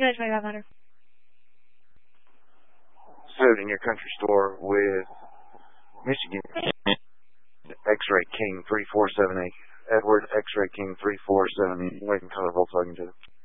ahead, 2500. Food in your country store with Michigan X-Ray King 3478. Edward X-Ray King 3478. White and color Volkswagen.